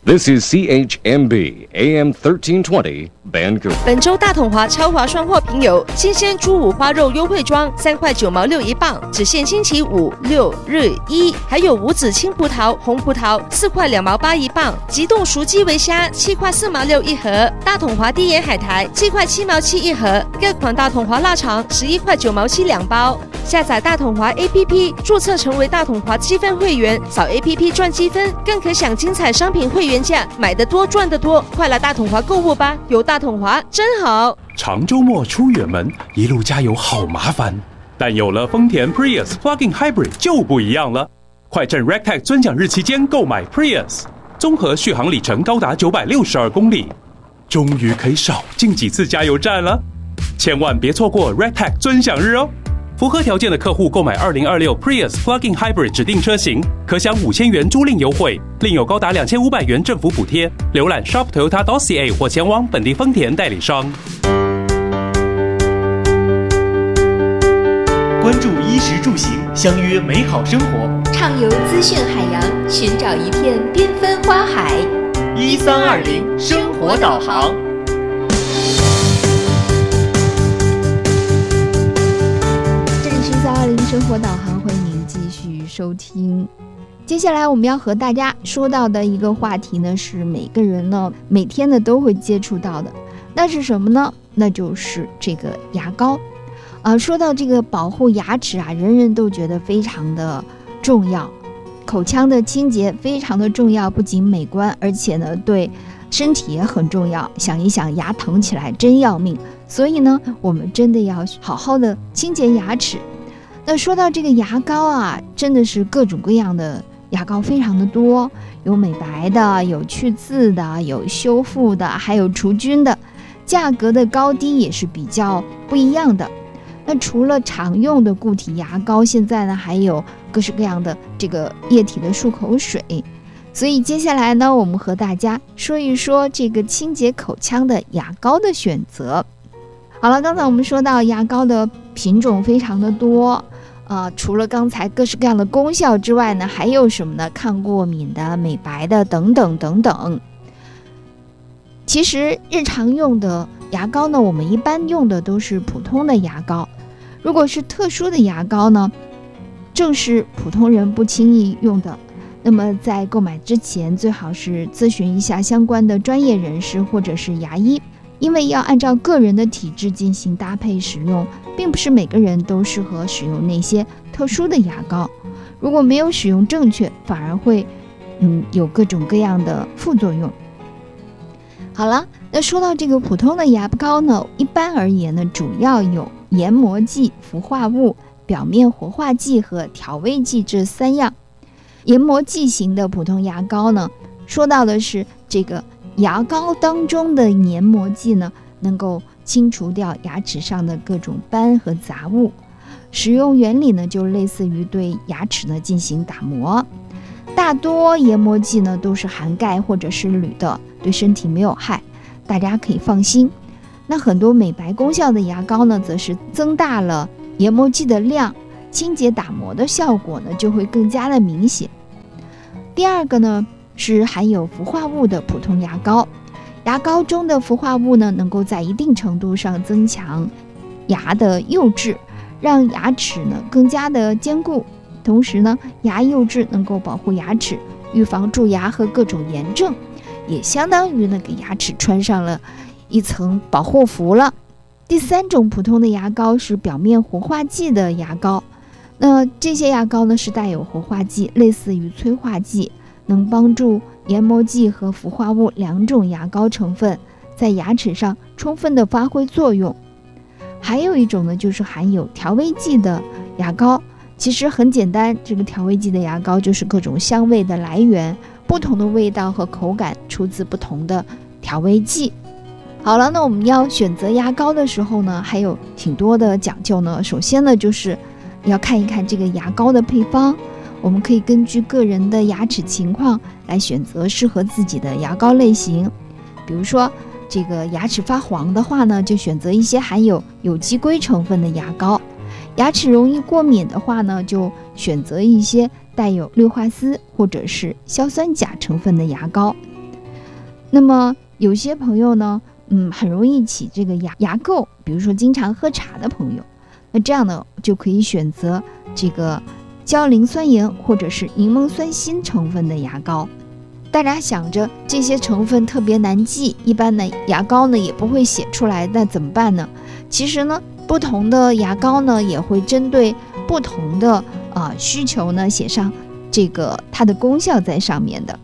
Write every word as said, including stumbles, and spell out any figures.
This is C H M B A M thirteen twenty Vancouver。 本周大统华超划算货品有新鲜猪五花肉优惠装，三块九毛六一磅，只限星期五、六、日、一。还有无籽青葡萄、红葡萄，四块两毛八一磅。急冻熟基围虾，七块四毛六一盒。大统华低盐海苔，七块七毛七一盒。各款大统华腊肠，十一块九毛七两包。下载大统华 A P P， 注册成为大统华积分会员，扫 A P P 赚积分，更可享精彩商品会员价，买得多赚得多，快来大统华购物吧！有大统华真好。 长周末出远门，一路加油好麻烦，但有了丰田 Prius Plug-in Hybrid 就不一样了。快趁 Rectech 尊享日期间购买 Prius， 综合续航里程高达九百六十二公里，终于可以少进几次加油站了。千万别错过 Rectech 尊享日哦！符合条件的客户购买二零二六 Prius Plug-in Hybrid 指定车型，可享五千元租赁优惠，另有高达两千五百元政府补贴。浏览 shop toyota dot c a 或前往本地丰田代理商。 关注衣食住行，相约美好生活。 畅游资讯海洋，寻找一片缤纷花海。 一三二零生活导航。 生活导航，欢迎您继续收听。接下来我们要和大家说到的一个话题呢，是每个人呢每天呢都会接触到的，那是什么呢？那就是这个牙膏。啊，说到这个保护牙齿啊，人人都觉得非常的重要，口腔的清洁非常的重要，不仅美观，而且呢对身体也很重要。想一想，牙疼起来真要命，所以呢，我们真的要好好的清洁牙齿。那说到这个牙膏啊，真的是各种各样的牙膏非常的多，有美白的，有去刺的，有修复的，还有除菌的，价格的高低也是比较不一样的。那除了常用的固体牙膏，现在呢还有各式各样的这个液体的漱口水。所以接下来呢，我们和大家说一说这个清洁口腔的牙膏的选择。好了，刚才我们说到牙膏的品种非常的多，呃，除了刚才各式各样的功效之外呢，还有什么呢？抗过敏的、美白的等等等等。其实日常用的牙膏呢，我们一般用的都是普通的牙膏。如果是特殊的牙膏呢，正是普通人不轻易用的。那么在购买之前，最好是咨询一下相关的专业人士或者是牙医。因为要按照个人的体质进行搭配使用，并不是每个人都适合使用那些特殊的牙膏。如果没有使用正确，反而会嗯有各种各样的副作用。好了，那说到这个普通的牙膏呢，一般而言呢，主要有研磨剂、氟化物、表面活化剂和调味剂这三样。研磨剂型的普通牙膏呢，说到的是这个牙膏当中的研磨剂呢，能够清除掉牙齿上的各种斑和杂物。使用原理呢，就类似于对牙齿呢进行打磨。大多研磨剂呢都是含钙或者是铝的，对身体没有害，大家可以放心。那很多美白功效的牙膏呢，则是增大了研磨剂的量，清洁打磨的效果呢就会更加的明显。第二个呢，是含有氟化物的普通牙膏。牙膏中的氟化物呢，能够在一定程度上增强牙的釉质，让牙齿呢更加的坚固。同时呢，牙釉质能够保护牙齿，预防蛀牙和各种炎症，也相当于呢给牙齿穿上了一层保护服了。第三种普通的牙膏是表面活化剂的牙膏。那这些牙膏呢是带有活化剂，类似于催化剂，能帮助研磨剂和氟化物两种牙膏成分在牙齿上充分的发挥作用。还有一种呢，就是含有调味剂的牙膏。其实很简单，这个调味剂的牙膏就是各种香味的来源，不同的味道和口感出自不同的调味剂。好了，那我们要选择牙膏的时候呢，还有挺多的讲究呢。首先呢，就是要看一看这个牙膏的配方，我们可以根据个人的牙齿情况来选择适合自己的牙膏类型。比如说这个牙齿发黄的话呢，就选择一些含有有机硅成分的牙膏。牙齿容易过敏的话呢，就选择一些带有氯化锶或者是硝酸钾成分的牙膏。 那么有些朋友呢，嗯，很容易起这个牙牙垢，比如说经常喝茶的朋友，那这样呢就可以选择这个焦磷酸盐或者是柠檬酸锌成分的牙膏。大家想着这些成分特别难记，一般呢牙膏呢也不会写出来，那怎么办呢？其实呢，不同的牙膏呢也会针对不同的啊、呃、需求呢写上这个它的功效在上面的。